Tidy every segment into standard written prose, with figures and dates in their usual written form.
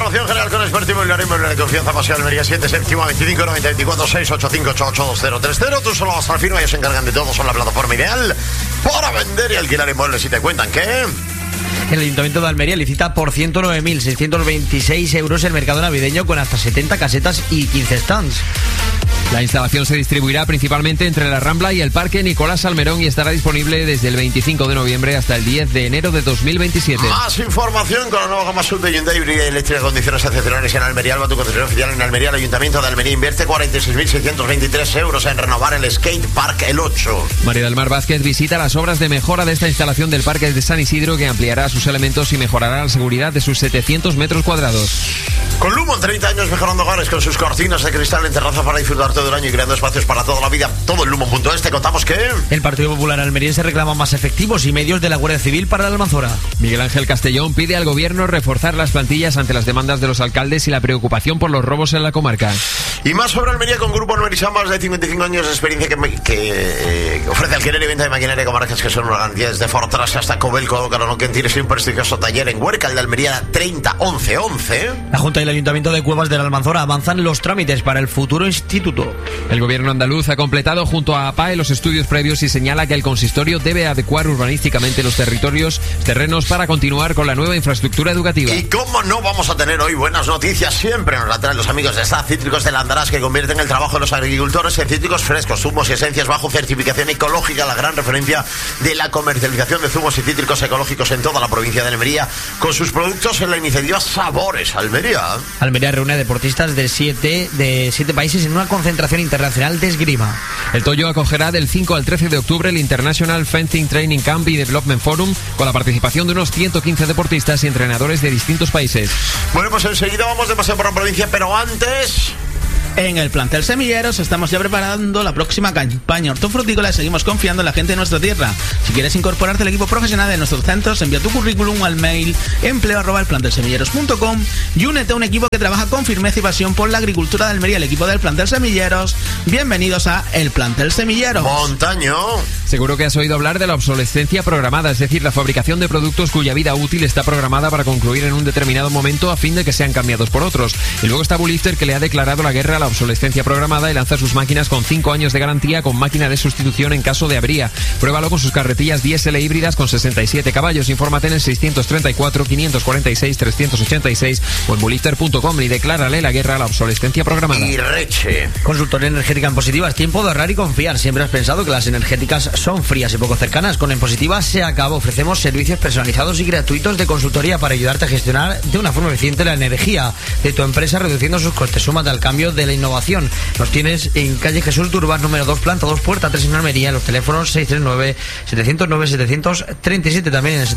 Información general con experto inmobiliario de confianza, Paseo Almería 7, séptima 25 90 24 685 882030. Tú solo vas al firma, ellos se encargan de todo, son la plataforma ideal para vender y alquilar inmuebles. Y te cuentan que el Ayuntamiento de Almería licita por 109.626 euros el mercado navideño con hasta 70 casetas y 15 stands. La instalación se distribuirá principalmente entre la Rambla y el Parque Nicolás Salmerón y estará disponible desde el 25 de noviembre hasta el 10 de enero de 2027. Más información con la nueva gama sub de Hyundai híbrida y eléctrica, condiciones excepcionales en Almería. Alba, tu concesionario oficial en Almería. El Ayuntamiento de Almería invierte 46.623 euros en renovar el Skate Park El 8. María del Mar Vázquez visita las obras de mejora de esta instalación del Parque de San Isidro, que ampliará sus elementos y mejorará la seguridad de sus 700 metros cuadrados. Con Lumon, 30 años mejorando hogares con sus cortinas de cristal en terraza para disfrutar todo el año y creando espacios para toda la vida. Todo en Lumon.es. Te contamos que el Partido Popular almeriense reclama más efectivos y medios de la Guardia Civil para la Almanzora. Miguel Ángel Castellón pide al gobierno reforzar las plantillas ante las demandas de los alcaldes y la preocupación por los robos en la comarca. Y más sobre Almería con Grupo Almerisán, más de 55 años de experiencia que ofrece alquiler y venta de maquinaria con marcas que son una garantía desde Fortras hasta Covelco, Caranoquén. Tienes un prestigioso taller en Huerca, el de Almería 301111. La Junta y el Ayuntamiento de Cuevas de la Almanzora avanzan los trámites para el futuro instituto. El gobierno andaluz ha completado junto a APAE los estudios previos y señala que el consistorio debe adecuar urbanísticamente los terrenos para continuar con la nueva infraestructura educativa. Y cómo no vamos a tener hoy buenas noticias, siempre nos la traen los amigos de Saz Cítricos de Landarás, que convierten el trabajo de los agricultores en cítricos frescos, zumos y esencias bajo certificación ecológica, la gran referencia de la comercialización de zumos y cítricos ecológicos en toda la provincia de Almería, con sus productos en la iniciativa Sabores Almería. Almería reúne a deportistas de siete países en una concentración internacional de esgrima. El Toyo acogerá del 5 al 13 de octubre el International Fencing Training Camp y Development Forum, con la participación de unos 115 deportistas y entrenadores de distintos países. Bueno, pues enseguida vamos de paseo por la provincia, pero antes... En el plantel Semilleros estamos ya preparando la próxima campaña hortofrutícola y seguimos confiando en la gente de nuestra tierra. Si quieres incorporarte al equipo profesional de nuestros centros, envía tu currículum al mail empleo@elplantelsemilleros.com y únete a un equipo que trabaja con firmeza y pasión por la agricultura de Almería, el equipo del plantel Semilleros. Bienvenidos a El Plantel Semilleros. Montaño. Seguro que has oído hablar de la obsolescencia programada, es decir, la fabricación de productos cuya vida útil está programada para concluir en un determinado momento a fin de que sean cambiados por otros. Y luego está Bullister, que le ha declarado la guerra a la obsolescencia programada y lanza sus máquinas con 5 años de garantía con máquina de sustitución en caso de avería. Pruébalo con sus carretillas diésel e híbridas con 67 caballos. Infórmate en el 634 546 386 o en bullister.com y declárale la guerra a la obsolescencia programada. Y Reche. Consultoría energética en Positiva. Es tiempo de ahorrar y confiar. Siempre has pensado que las energéticas son frías y poco cercanas. Con En Positiva se acabó. Ofrecemos servicios personalizados y gratuitos de consultoría para ayudarte a gestionar de una forma eficiente la energía de tu empresa, reduciendo sus costes. Súmate al cambio de la innovación. Nos tienes en calle Jesús Turbas, número 2, planta 2, puerta 3 en Almería. Los teléfonos 639-709-737, también en el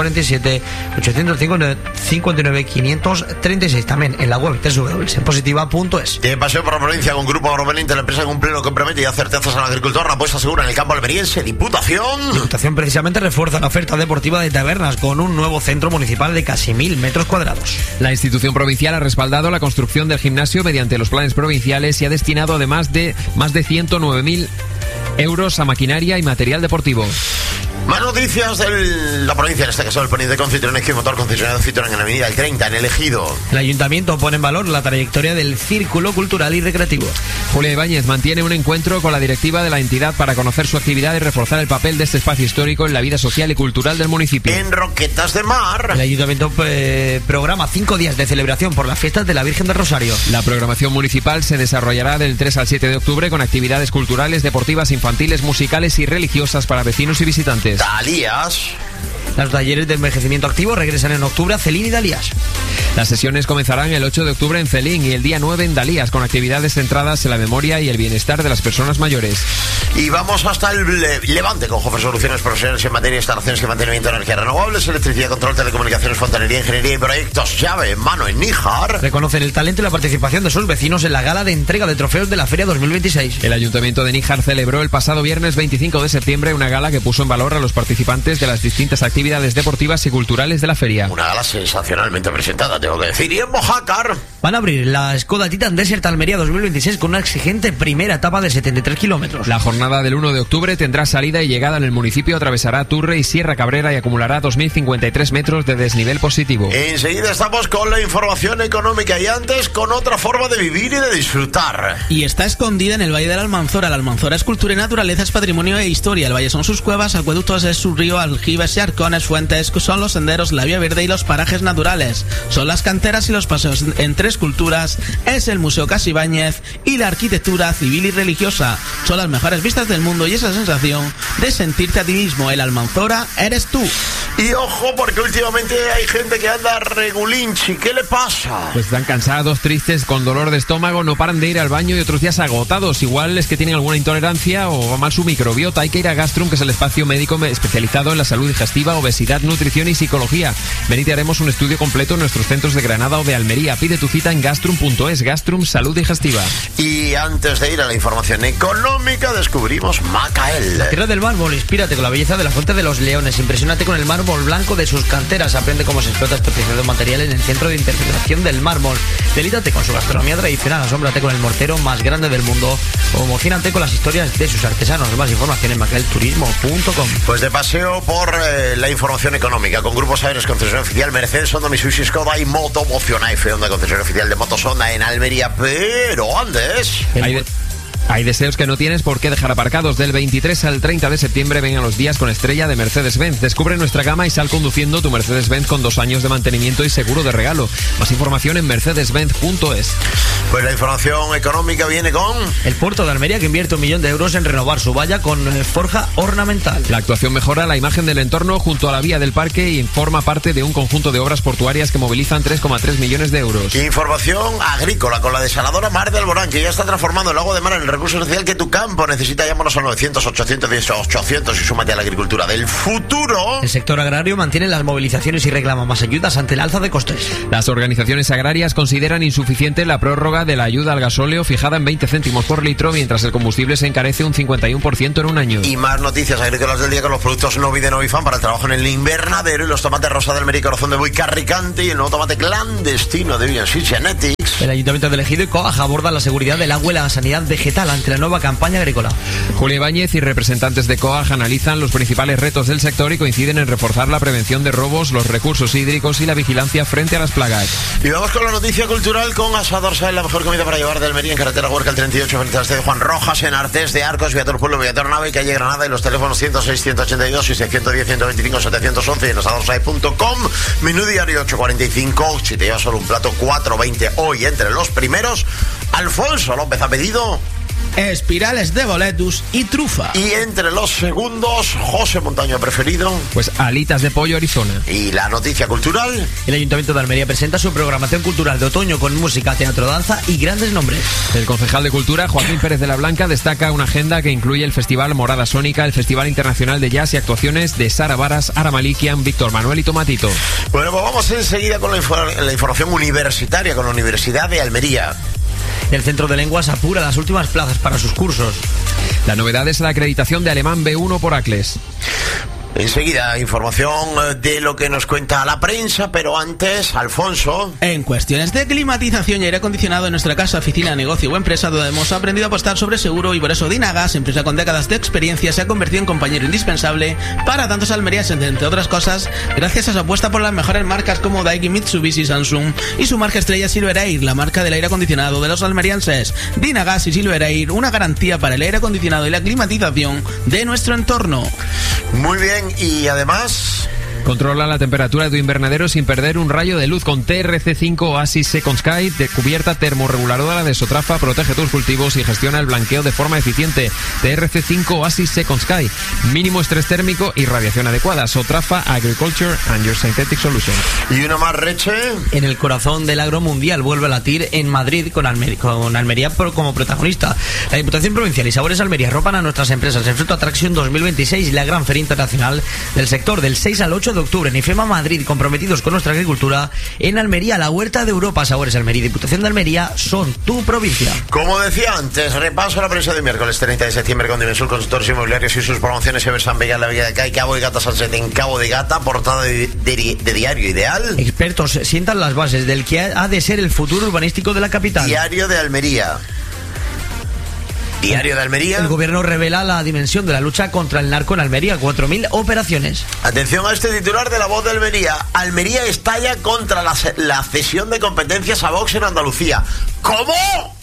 747-859-536, también en la web www.enpositiva.es. De paseo por la provincia con Grupo Agrobeninte, la empresa que cumple lo que promete y da certezas al agricultor. La apuesta segura en el campo almeriense. Diputación Precisamente refuerza la oferta deportiva de tabernas con un nuevo centro municipal de casi 1.000 metros cuadrados. La institución provincial ha respaldado la construcción del gimnasio mediante los planes provinciales y ha destinado además de más de 109.000 euros a maquinaria y material deportivo. Más noticias de la provincia, en este caso el poniente con Citroën X Motor, concesionario Citroën en la avenida El 30, en El Ejido. El ayuntamiento pone en valor la trayectoria del círculo cultural y recreativo. Julia Ibáñez mantiene un encuentro con la directiva de la entidad para conocer su actividad y reforzar el papel de este espacio histórico en la vida social y cultural del municipio. En Roquetas de Mar, el ayuntamiento programa 5 días de celebración por las fiestas de la Virgen del Rosario. La programación municipal se desarrollará del 3 al 7 de octubre con actividades culturales, deportivas, infantiles, musicales y religiosas para vecinos y visitantes. Dalías. Los talleres de envejecimiento activo regresan en octubre a Celín y Dalías. Las sesiones comenzarán el 8 de octubre en Celín y el día 9 en Dalías, con actividades centradas en la memoria y el bienestar de las personas mayores. Y vamos hasta el Levante con Jofer Soluciones Profesionales en materia de instalaciones y mantenimiento de energías renovables, electricidad, control, telecomunicaciones, fontanería, ingeniería y proyectos. Llave en mano en Níjar. Reconocen el talento y la participación de sus vecinos en la gala de entrega de trofeos de la Feria 2026. El Ayuntamiento de Níjar celebró el pasado viernes 25 de septiembre una gala que puso en valor a los participantes de las distintas actividades deportivas y culturales de la feria. Una gala sensacionalmente presentada, tengo que decir. Y en Mojácar, Van a abrir la Skoda Titan Desert Almería 2026 con una exigente primera etapa de 73 kilómetros. La jornada del 1 de octubre tendrá salida y llegada en el municipio, atravesará Turre y Sierra Cabrera y acumulará 2.053 metros de desnivel positivo. Enseguida estamos con la información económica y antes con otra forma de vivir y de disfrutar. Y está escondida en el Valle de la Almanzora. La Almanzora es cultura y naturaleza, es patrimonio e historia. El valle son sus cuevas, acueductos es su río, aljibes y arcones, fuentes son los senderos, la vía verde y los parajes naturales. Son las canteras y los paseos entre esculturas, es el Museo Casibáñez y la arquitectura civil y religiosa. Son las mejores vistas del mundo y esa sensación de sentirte a ti mismo. El Almanzora eres tú. Y ojo, porque últimamente hay gente que anda regulinchi. ¿Qué le pasa? Pues están cansados, tristes, con dolor de estómago, no paran de ir al baño y otros días agotados. Igual es que tienen alguna intolerancia o va mal su microbiota. Hay que ir a Gastrum, que es el espacio médico especializado en la salud digestiva, obesidad, nutrición y psicología. Ven y te haremos un estudio completo en nuestros centros de Granada o de Almería. Pide tu cita en gastrum.es. Gastrum Salud Digestiva. Y antes de ir a la información económica, descubrimos Macael. La tierra del mármol, inspírate con la belleza de la Fuente de los Leones. Impresionate con el mármol blanco de sus canteras. Aprende cómo se explota este preciado material en el Centro de Interpretación del Mármol. Delítate con su gastronomía tradicional. Asómbrate con el mortero más grande del mundo. O emocínate con las historias de sus artesanos. Más información en macaelturismo.com. Pues de paseo por la información económica con Grupos Aéreos, concesión oficial Mercedes, Honda, Mitsubishi, Skoda y Motomoción AF, Honda, concesión oficial de Motos Honda en Almería. Pero antes... Hay deseos que no tienes por qué dejar aparcados. Del 23 al 30 de septiembre vengan los días con estrella de Mercedes-Benz. Descubre nuestra gama y sal conduciendo tu Mercedes-Benz con 2 años de mantenimiento y seguro de regalo. Más información en mercedes-benz.es. Pues la información económica viene con... El puerto de Almería, que invierte 1 millón de euros en renovar su valla con forja ornamental. La actuación mejora la imagen del entorno junto a la vía del parque y forma parte de un conjunto de obras portuarias que movilizan 3,3 millones de euros. Información agrícola con la desaladora Mar del Alborán, que ya está transformando el lago de mar en el recurso social que tu campo necesita. Llámanos al 900-810-800 y súmate a la agricultura del futuro. El sector agrario mantiene las movilizaciones y reclama más ayudas ante el alza de costes. Las organizaciones agrarias consideran insuficiente la prórroga de la ayuda al gasóleo fijada en 20 céntimos por litro, mientras el combustible se encarece un 51% en un año. Y más noticias agrícolas del día con los productos Novi de Novifan para el trabajo en el invernadero y los tomates rosa del Almería, corazón de buey Carricante y el nuevo tomate clandestino de Villansich Genetics. El Ayuntamiento de Ejido y Coaja abordan la seguridad del agua y la sanidad vegetal ante la nueva campaña agrícola. Julia Ibáñez y representantes de COAG analizan los principales retos del sector y coinciden en reforzar la prevención de robos, los recursos hídricos y la vigilancia frente a las plagas. Y vamos con la noticia cultural con Asador Sael, la mejor comida para llevar de Almería, en carretera Huerca el 38, frente al de Juan Rojas, en Artés de Arcos, Viator Pueblo, Viator Nave, calle Granada, y los teléfonos 106, 182 y 610, 125, 711 y en asadorsael.com. Menú diario 8.45, si te llevas solo un plato 4.20. Hoy entre los primeros, Alfonso López ha pedido espirales de boletus y trufa. Y entre los segundos, José Montaño preferido, pues alitas de pollo Arizona. Y la noticia cultural. El Ayuntamiento de Almería presenta su programación cultural de otoño con música, teatro, danza y grandes nombres. El concejal de Cultura, Joaquín Pérez de la Blanca, destaca una agenda que incluye el Festival Morada Sónica, el Festival Internacional de Jazz y actuaciones de Sara Varas, Ara Malikian, Víctor Manuel y Tomatito. Bueno, pues vamos enseguida con la información universitaria con la Universidad de Almería. El Centro de Lenguas apura las últimas plazas para sus cursos. La novedad es la acreditación de alemán B1 por ACLES. Enseguida, información de lo que nos cuenta la prensa, pero antes, Alfonso. En cuestiones de climatización y aire acondicionado en nuestra casa, oficina, negocio o empresa, donde hemos aprendido a apostar sobre seguro y por eso Dinagas, empresa con décadas de experiencia, se ha convertido en compañero indispensable para tantos almerienses, entre otras cosas, gracias a su apuesta por las mejores marcas como Daikin, Mitsubishi, Samsung y su marca estrella Silver Air, la marca del aire acondicionado de los almerienses. Dinagas y Silver Air, una garantía para el aire acondicionado y la climatización de nuestro entorno. Muy bien. Y además, controla la temperatura de tu invernadero sin perder un rayo de luz con TRC5 Oasis Second Sky, de cubierta termorreguladora de Sotrafa, protege tus cultivos y gestiona el blanqueo de forma eficiente. TRC5 Oasis Second Sky, mínimo estrés térmico y radiación adecuada. Sotrafa Agriculture and Your Synthetic Solution. Y una más, Reche. En el corazón del agro mundial vuelve a latir en Madrid con Almería como protagonista. La Diputación Provincial y Sabores Almería ropan a nuestras empresas en Fruit Attraction 2026, la gran feria internacional del sector del 6 al 8 de octubre en IFEMA Madrid, comprometidos con nuestra agricultura. En Almería, la Huerta de Europa, Sabores Almería y Diputación de Almería son tu provincia. Como decía antes, repaso a la prensa de miércoles 30 de septiembre con Dimensur Consultores Inmobiliarios y sus promociones Eversan Vega, la Villa de Cay, Cabo de Gata, Salsete en Cabo de Gata, portada de Diario Ideal. Expertos sientan las bases del que ha de ser el futuro urbanístico de la capital. Diario de Almería. Diario de Almería. El gobierno revela la dimensión de la lucha contra el narco en Almería, 4.000 operaciones. Atención a este titular de La Voz de Almería. Almería estalla contra la cesión de competencias a Vox en Andalucía. ¿Cómo?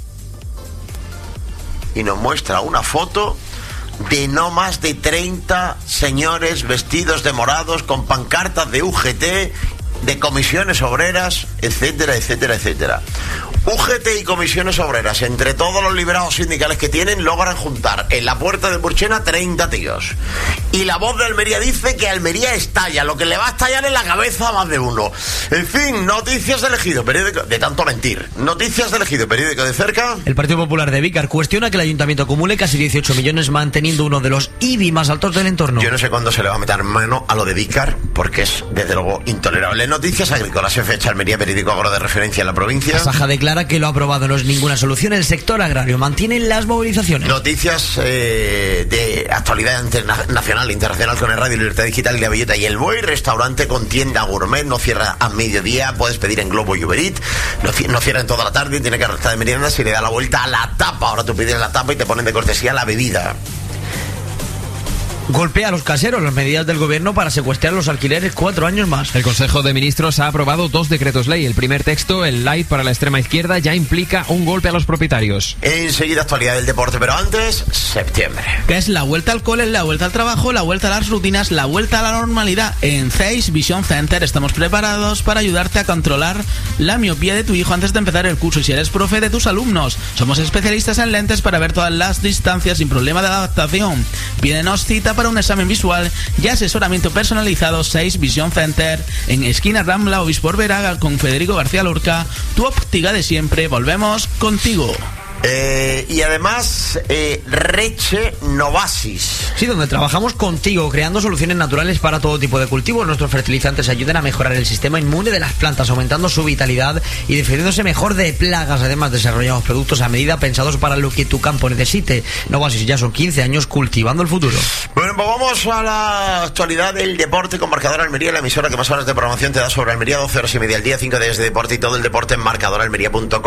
Y nos muestra una foto de no más de 30 señores vestidos de morados con pancartas de UGT, de comisiones obreras, etcétera, etcétera, etcétera. UGT y comisiones obreras, entre todos los liberados sindicales que tienen, logran juntar en la puerta de Burchena 30 tíos. Y La Voz de Almería dice que Almería estalla, lo que le va a estallar en la cabeza a más de uno. En fin, noticias de Elegido, periódico de tanto mentir. Noticias de Elegido, periódico de cerca. El Partido Popular de Vícar cuestiona que el ayuntamiento acumule casi 18 millones manteniendo uno de los IBI más altos del entorno. Yo no sé cuándo se le va a meter mano a lo de Vícar, porque es desde luego intolerable. Noticias agrícolas, fecha Almería, periódico agro de referencia en la provincia. Asaja declara que lo aprobado no es ninguna solución. El sector agrario mantiene las movilizaciones. Noticias de actualidad nacional e internacional con el Radio Libertad Digital y La Bellota y el Buey. Restaurante con tienda gourmet, no cierra a mediodía, puedes pedir en Globo y Uber Eats. No cierra en toda la tarde, tiene que restar de merienda si le da la vuelta a la tapa. Ahora tú pides la tapa y te ponen de cortesía la bebida. Golpea a los caseros, las medidas del gobierno para secuestrar los alquileres 4 años más. El Consejo de Ministros ha aprobado 2 decretos ley. El primer texto, el light para la extrema izquierda, ya implica un golpe a los propietarios. Enseguida actualidad del deporte, pero antes, septiembre. Que es la vuelta al cole, la vuelta al trabajo, la vuelta a las rutinas, la vuelta a la normalidad. En Zeiss Vision Center estamos preparados para ayudarte a controlar la miopía de tu hijo antes de empezar el curso y si eres profe de tus alumnos. Somos especialistas en lentes para ver todas las distancias sin problema de adaptación. Pídenos cita para un examen visual y asesoramiento personalizado. Zeiss Vision Center en esquina Rambla Obispo Veraga con Federico García Lorca, tu óptica de siempre. Volvemos contigo. Y además, Reche Novasis. Sí, donde trabajamos contigo, creando soluciones naturales para todo tipo de cultivos. Nuestros fertilizantes ayudan a mejorar el sistema inmune de las plantas, aumentando su vitalidad y defendiéndose mejor de plagas. Además, desarrollamos productos a medida pensados para lo que tu campo necesite. Novasis ya son 15 años cultivando el futuro. Bueno, pues vamos a la actualidad del deporte con Marcador Almería, la emisora que más horas de programación te da sobre Almería, 12 horas y media al día, 5 días de deporte y todo el deporte en marcadoralmería.com.